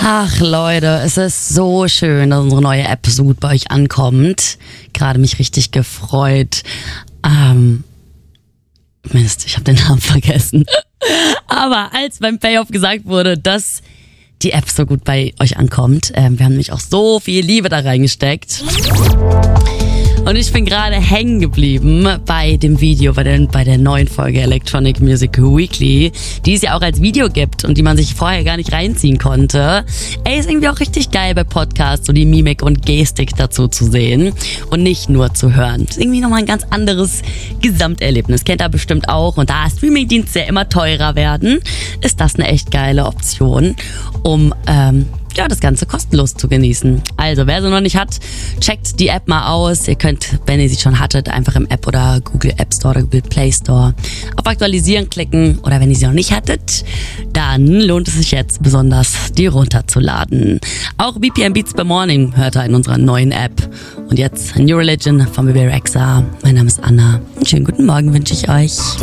Ach Leute, es ist so schön, dass unsere neue App so gut bei euch ankommt. Gerade mich richtig gefreut. Mist, ich habe den Namen vergessen. Aber als beim Payoff gesagt wurde, dass die App so gut bei euch ankommt, wir haben nämlich auch so viel Liebe da reingesteckt. Und ich bin gerade hängen geblieben bei dem Video, bei der neuen Folge Electronic Music Weekly, die es ja auch als Video gibt und die man sich vorher gar nicht reinziehen konnte. Ist irgendwie auch richtig geil bei Podcasts, so die Mimik und Gestik dazu zu sehen und nicht nur zu hören. Ist irgendwie nochmal ein ganz anderes Gesamterlebnis. Kennt ihr bestimmt auch. Und da Streamingdienste ja immer teurer werden, ist das eine echt geile Option, um das Ganze kostenlos zu genießen. Also, wer sie noch nicht hat, checkt die App mal aus. Ihr könnt, wenn ihr sie schon hattet, einfach im App oder Google App Store oder Google Play Store auf Aktualisieren klicken. Oder wenn ihr sie noch nicht hattet, dann lohnt es sich jetzt besonders, die runterzuladen. Auch BPM Beats by Morning hört ihr in unserer neuen App. Und jetzt New Religion von Bebe Rexha. Mein Name ist Anna. Einen schönen guten Morgen wünsche ich euch.